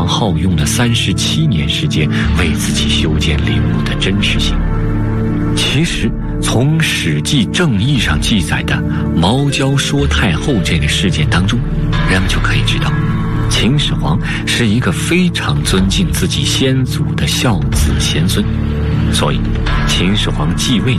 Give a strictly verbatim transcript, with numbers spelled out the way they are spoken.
皇耗用了三十七年时间为自己修建陵墓的真实性。其实从《史记·正义》上记载的毛焦说太后这个事件当中，人们就可以知道，秦始皇是一个非常尊敬自己先祖的孝子贤孙，所以秦始皇继位